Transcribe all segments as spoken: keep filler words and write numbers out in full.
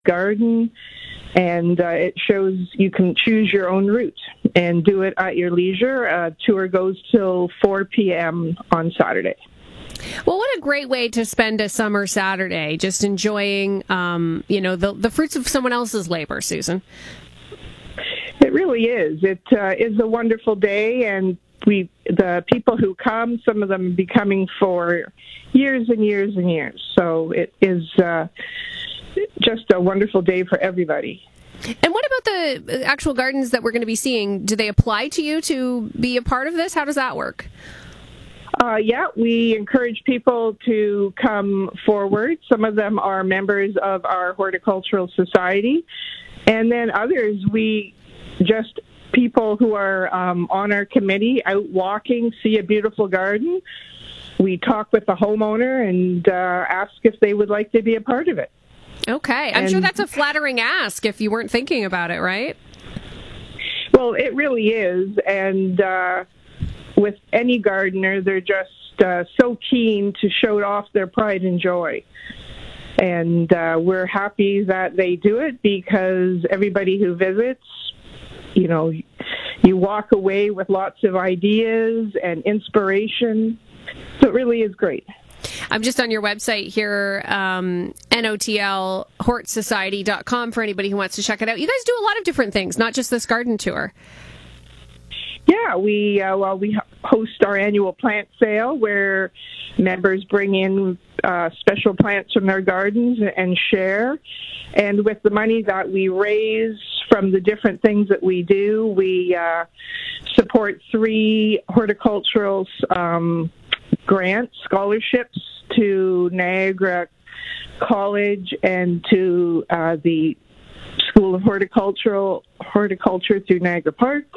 garden, and uh, it shows you can choose your own route and do it at your leisure. Uh, tour goes till four p.m. on Saturday. Well, what a great way to spend a summer Saturday, just enjoying, um, you know, the, the fruits of someone else's labor, Susan. It really is. It uh, is a wonderful day, and we, the people who come, some of them be coming for years and years and years. So it is uh, just a wonderful day for everybody. And what about the actual gardens that we're going to be seeing? Do they apply to you to be a part of this? How does that work? Uh, yeah, we encourage people to come forward. Some of them are members of our horticultural society, and then others, we just people who are um, on our committee out walking, see a beautiful garden. We talk with the homeowner and uh, ask if they would like to be a part of it. Okay. I'm and, sure that's a flattering ask if you weren't thinking about it, right? Well, it really is. And uh, with any gardener, they're just uh, so keen to show off their pride and joy. And uh, we're happy that they do it because everybody who visits, you know, you walk away with lots of ideas and inspiration. So it really is great. I'm just on your website here, um, N O T L hort society dot com, for anybody who wants to check it out. You guys do a lot of different things, not just this garden tour. Yeah, we uh, well we host our annual plant sale where members bring in uh, special plants from their gardens and share. And with the money that we raise from the different things that we do, we uh, support three horticultural um, grants, scholarships to Niagara College and to uh, the School of Horticultural Horticulture through Niagara Parks.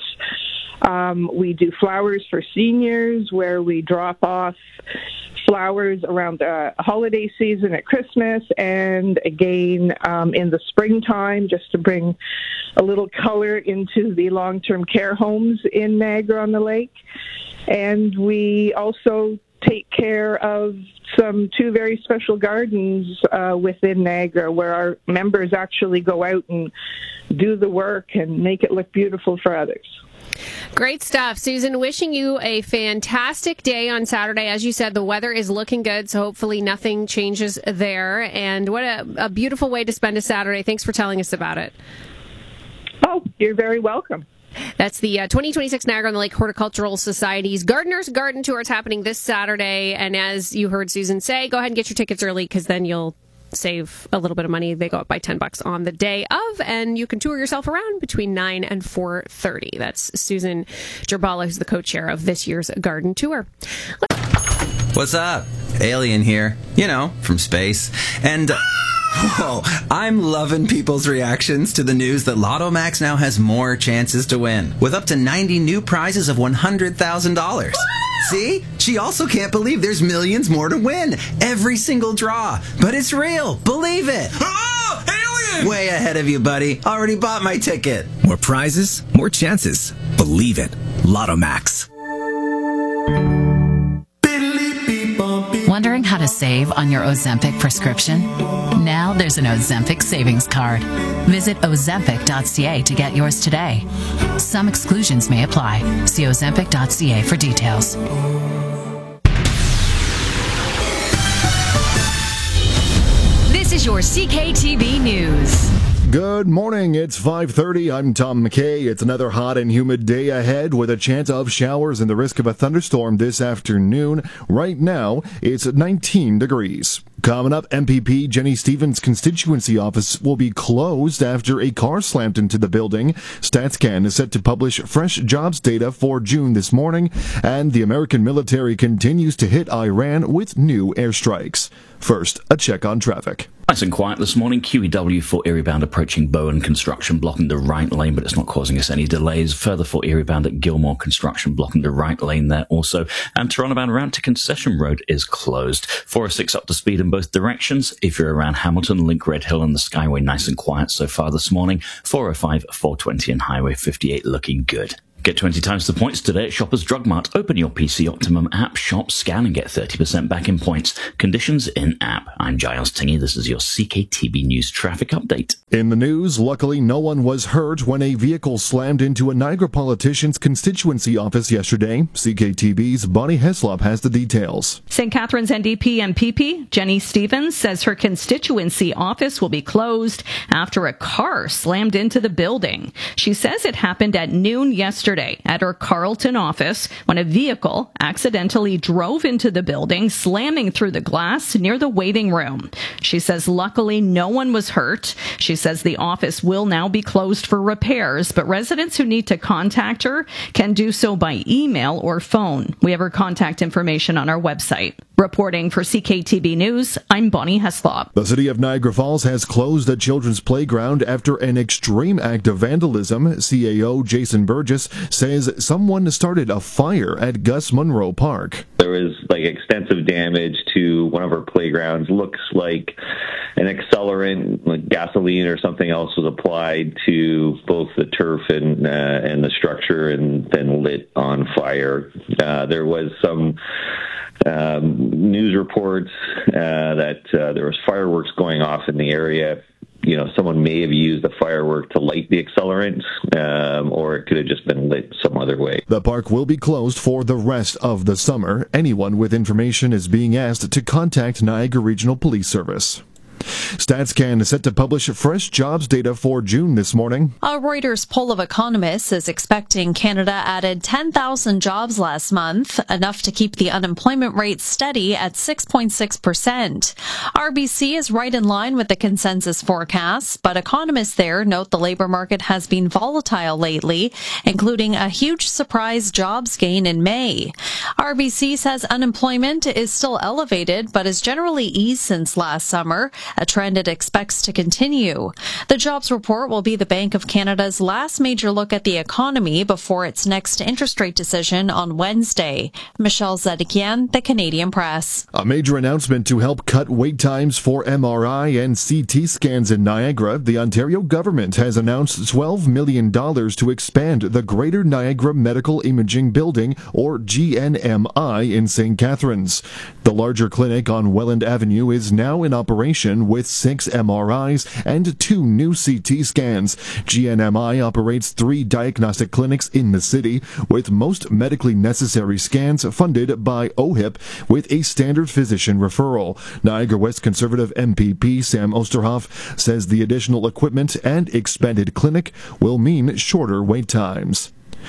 Um, we do flowers for seniors where we drop off flowers around the holiday season at Christmas and again um, in the springtime just to bring a little color into the long-term care homes in Niagara-on-the-Lake. And we also take care of some two very special gardens uh, within Niagara where our members actually go out and do the work and make it look beautiful for others. Great stuff. Susan, wishing you a fantastic day on Saturday. As you said, the weather is looking good, so hopefully nothing changes there. And what a, a beautiful way to spend a Saturday. Thanks for telling us about it. Oh, you're very welcome. That's the uh, twenty twenty-six Niagara-on-the-Lake Horticultural Society's Gardeners Garden Tour. It's happening this Saturday. And as you heard Susan say, go ahead and get your tickets early because then you'll save a little bit of money. They go up by ten bucks on the day of, and you can tour yourself around between nine and four thirty. That's Susan Gerbala, who's the co-chair of this year's garden tour. What's up? Alien here. You know, from space. And... Uh, Whoa, I'm loving people's reactions to the news that Lotto Max now has more chances to win, with up to ninety new prizes of one hundred thousand dollars. See? She also can't believe there's millions more to win. Every single draw. But it's real. Believe it. Oh, alien! Way ahead of you, buddy. Already bought my ticket. More prizes, more chances. Believe it. Lotto Max. Wondering how to save on your Ozempic prescription? Now there's an Ozempic savings card. Visit ozempic dot c a to get yours today. Some exclusions may apply. See ozempic dot c a for details. This is your C K T V News. Good morning, it's five thirty. I'm Tom McKay. It's another hot and humid day ahead with a chance of showers and the risk of a thunderstorm this afternoon. Right now, it's nineteen degrees. Coming up, M P P Jenny Stevens' constituency office will be closed after a car slammed into the building. StatsCan is set to publish fresh jobs data for June this morning, and the American military continues to hit Iran with new airstrikes. First, a check on traffic. Nice and quiet this morning. Q E W for Erie bound approaching Bowen Construction, blocking the right lane, but it's not causing us any delays. Further for Erie bound at Gilmore Construction, blocking the right lane there also. And Toronto bound around to Concession Road is closed. four oh six up to speed in both directions. If you're around Hamilton, Link Red Hill and the Skyway, nice and quiet so far this morning. four oh five, four twenty and Highway fifty-eight looking good. Get twenty times the points today at Shoppers Drug Mart. Open your P C Optimum app, shop, scan, and get thirty percent back in points. Conditions in app. I'm Giles Tingy. This is your C K T B News traffic update. In the news, luckily no one was hurt when a vehicle slammed into a Niagara politician's constituency office yesterday. C K T B's Bonnie Heslop has the details. Saint Catharines N D P M P P Jenny Stevens says her constituency office will be closed after a car slammed into the building. She says it happened at noon yesterday at her Carleton office when a vehicle accidentally drove into the building, slamming through the glass near the waiting room. She says luckily no one was hurt. She says the office will now be closed for repairs, but residents who need to contact her can do so by email or phone. We have her contact information on our website. Reporting for C K T B News, I'm Bonnie Heslop. The city of Niagara Falls has closed a children's playground after an extreme act of vandalism. C A O Jason Burgess says someone started a fire at Gus Munro Park. There was like extensive damage to one of our playgrounds. Looks like an accelerant, like gasoline or something else, was applied to both the turf and uh, and the structure, and then lit on fire. Uh, there was some um, news reports uh, that uh, there was fireworks going off in the area. You know, someone may have used the firework to light the accelerant, um, or it could have just been lit some other way. The park will be closed for the rest of the summer. Anyone with information is being asked to contact Niagara Regional Police Service. StatsCan is set to publish fresh jobs data for June this morning. A Reuters poll of economists is expecting Canada added ten thousand jobs last month, enough to keep the unemployment rate steady at six point six percent. R B C is right in line with the consensus forecasts, but economists there note the labor market has been volatile lately, including a huge surprise jobs gain in May. R B C says unemployment is still elevated, but has generally eased since last summer, a trend it expects to continue. The jobs report will be the Bank of Canada's last major look at the economy before its next interest rate decision on Wednesday. Michelle Zedekian, The Canadian Press. A major announcement to help cut wait times for M R I and C T scans in Niagara. The Ontario government has announced twelve million dollars to expand the Greater Niagara Medical Imaging Building, or G N M I, in Saint Catharines. The larger clinic on Welland Avenue is now in operation with six M R Is and two new C T scans. G N M I operates three diagnostic clinics in the city, with most medically necessary scans funded by O H I P with a standard physician referral. Niagara West Conservative M P P Sam Osterhoff says the additional equipment and expanded clinic will mean shorter wait times.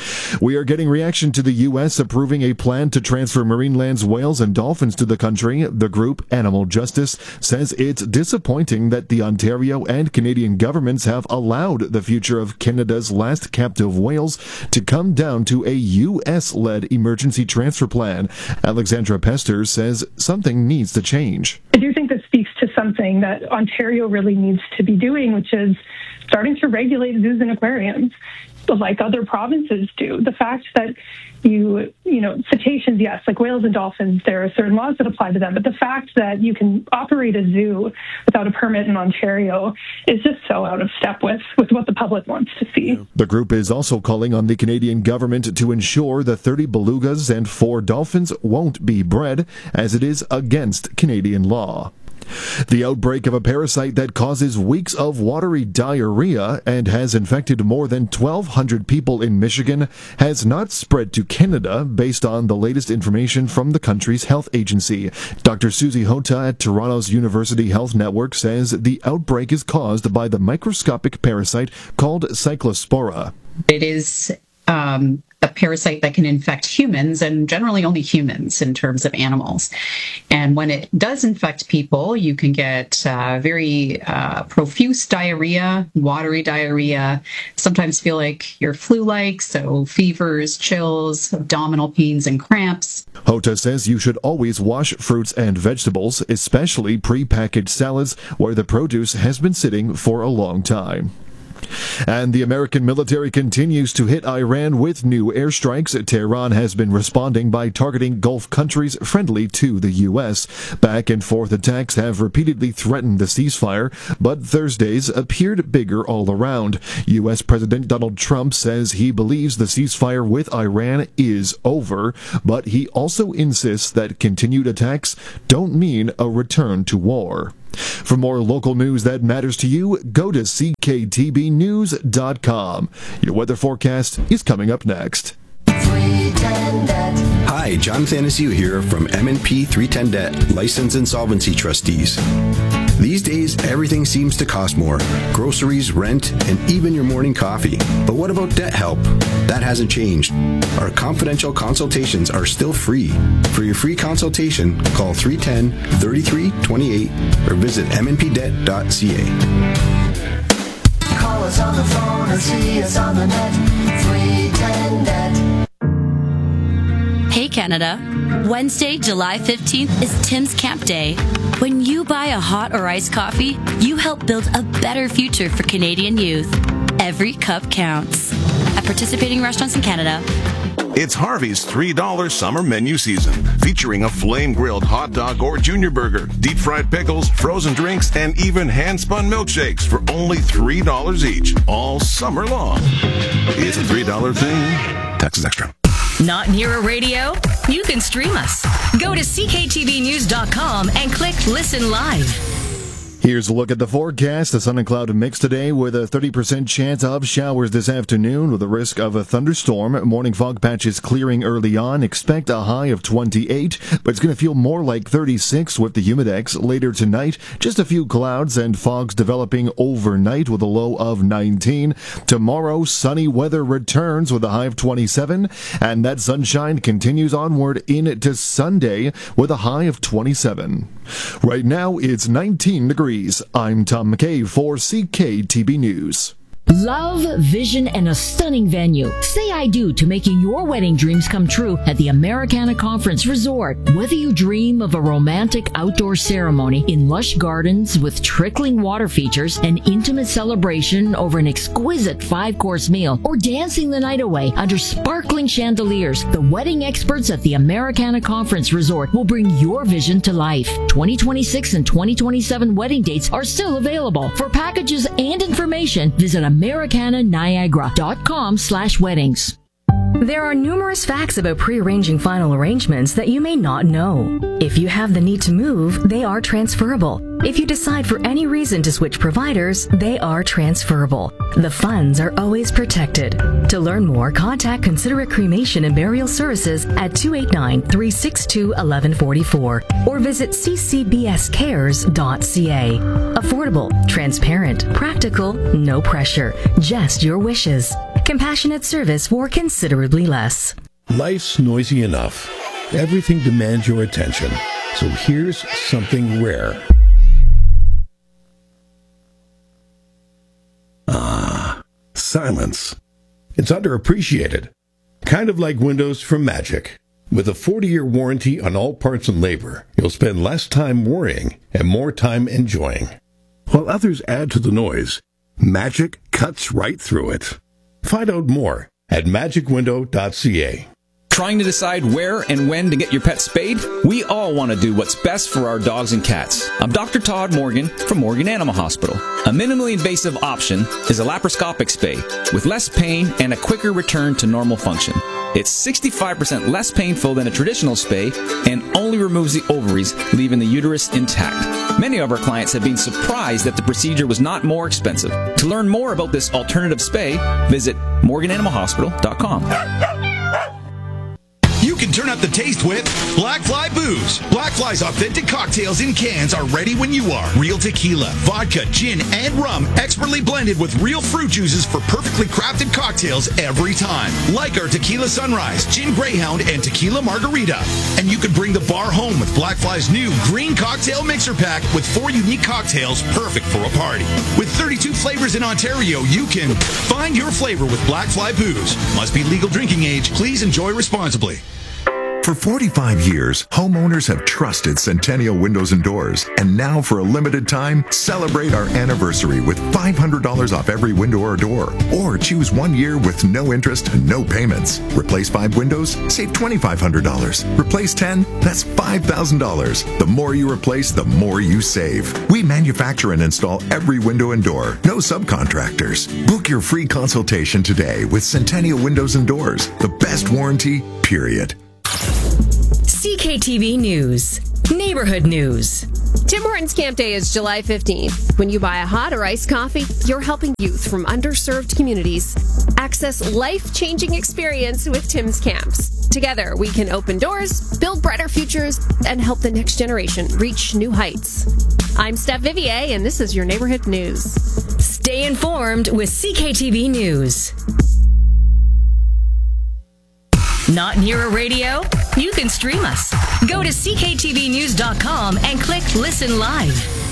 We are getting reaction to the U S approving a plan to transfer Marineland's whales and dolphins to the country. The group, Animal Justice, says it's disappointing that the Ontario and Canadian governments have allowed the future of Canada's last captive whales to come down to a U S-led emergency transfer plan. Alexandra Pester says something needs to change. I do think this speaks to something that Ontario really needs to be doing, which is starting to regulate zoos and aquariums like other provinces do. The fact that you, you know, cetaceans, yes, like whales and dolphins, there are certain laws that apply to them, but the fact that you can operate a zoo without a permit in Ontario is just so out of step with, with what the public wants to see. The group is also calling on the Canadian government to ensure the thirty belugas and four dolphins won't be bred, as it is against Canadian law. The outbreak of a parasite that causes weeks of watery diarrhea and has infected more than twelve hundred people in Michigan has not spread to Canada, based on the latest information from the country's health agency. Doctor Susie Hota at Toronto's University Health Network says the outbreak is caused by the microscopic parasite called Cyclospora. It is um, a parasite that can infect humans, and generally only humans in terms of animals. And when it does infect people, you can get uh, very uh, profuse diarrhea, watery diarrhea, sometimes feel like you're flu-like, so fevers, chills, abdominal pains, and cramps. Hota says you should always wash fruits and vegetables, especially pre-packaged salads, where the produce has been sitting for a long time. And the American military continues to hit Iran with new airstrikes. Tehran has been responding by targeting Gulf countries friendly to the U S. Back and forth attacks have repeatedly threatened the ceasefire, but Thursday's appeared bigger all around. U S. President Donald Trump says he believes the ceasefire with Iran is over, but he also insists that continued attacks don't mean a return to war. For more local news that matters to you, go to c k t b news dot com. Your weather forecast is coming up next. Hi, John Thanasiu here from M and P three ten Debt, Licensed Insolvency Trustees. These days, everything seems to cost more. Groceries, rent, and even your morning coffee. But what about debt help? That hasn't changed. Our confidential consultations are still free. For your free consultation, call three one zero, three three two eight or visit m n p debt dot c a. Call us on the phone or see us on the net. three ten Debt. Hey Canada, Wednesday, July fifteenth is Tim's Camp Day. When you buy a hot or iced coffee, you help build a better future for Canadian youth. Every cup counts. At participating restaurants in Canada. It's Harvey's three dollar summer menu season, featuring a flame-grilled hot dog or junior burger, deep-fried pickles, frozen drinks, and even hand-spun milkshakes for only three dollars each, all summer long. It's a three dollar thing. Taxes extra. Not near a radio? You can stream us. Go to c k t v news dot com and click Listen Live. Here's a look at the forecast. A sun and cloud mix today with a thirty percent chance of showers this afternoon with a risk of a thunderstorm. Morning fog patches clearing early on. Expect a high of twenty-eight, but it's going to feel more like thirty-six with the humidex. Later tonight, just a few clouds and fogs developing overnight with a low of nineteen. Tomorrow, sunny weather returns with a high of twenty-seven, and that sunshine continues onward into Sunday with a high of twenty-seven. Right now, it's nineteen degrees. I'm Tom McKay for C K T B News. Love, vision, and a stunning venue. Say I do to making your wedding dreams come true at the Americana Conference Resort. Whether you dream of a romantic outdoor ceremony in lush gardens with trickling water features, an intimate celebration over an exquisite five-course meal, or dancing the night away under sparkling chandeliers, the wedding experts at the Americana Conference Resort will bring your vision to life. twenty twenty-six and twenty twenty-seven wedding dates are still available. For packages and information, visit americana niagara dot com slash weddings. There are numerous facts about pre-arranging final arrangements that you may not know. If you have the need to move, they are transferable. If you decide for any reason to switch providers, they are transferable. The funds are always protected. To learn more, contact Considerate Cremation and Burial Services at two eight nine, three six two, one one four four or visit c c b s cares dot c a. Affordable, transparent, practical, no pressure, just your wishes. Compassionate service for considerably less. Life's noisy enough. Everything demands your attention. So here's something rare. Ah, silence. It's underappreciated. Kind of like windows from Magic. With a forty-year warranty on all parts and labor, you'll spend less time worrying and more time enjoying. While others add to the noise, Magic cuts right through it. Find out more at magic window dot c a. Trying to decide where and when to get your pet spayed? We all want to do what's best for our dogs and cats. I'm Doctor Todd Morgan from Morgan Animal Hospital. A minimally invasive option is a laparoscopic spay with less pain and a quicker return to normal function. It's sixty-five percent less painful than a traditional spay and only removes the ovaries, leaving the uterus intact. Many of our clients have been surprised that the procedure was not more expensive. To learn more about this alternative spay, visit morgan animal hospital dot com. You can turn up the taste with Black Fly Booze. Black Fly's authentic cocktails in cans are ready when you are. Real tequila, vodka, gin, and rum, expertly blended with real fruit juices for perfectly crafted cocktails every time. Like our Tequila Sunrise, Gin Greyhound, and Tequila Margarita. And you can bring the bar home with Black Fly's new Green Cocktail Mixer Pack with four unique cocktails perfect for a party. With thirty-two flavors in Ontario, you can find your flavor with Black Fly Booze. Must be legal drinking age. Please enjoy responsibly. For forty-five years, homeowners have trusted Centennial Windows and Doors. And now, for a limited time, celebrate our anniversary with five hundred dollars off every window or door. Or choose one year with no interest and no payments. Replace five windows? Save two thousand five hundred dollars. Replace ten? That's five thousand dollars. The more you replace, the more you save. We manufacture and install every window and door. No subcontractors. Book your free consultation today with Centennial Windows and Doors. The best warranty, period. C K T V News. Neighborhood News. Tim Hortons Camp Day is July fifteenth. When you buy a hot or iced coffee, you're helping youth from underserved communities access life-changing experience with Tim's Camps. Together, we can open doors, build brighter futures, and help the next generation reach new heights. I'm Steph Vivier, and this is your Neighborhood News. Stay informed with C K T V News. Not near a radio? You can stream us. Go to C K T V news dot com and click Listen Live.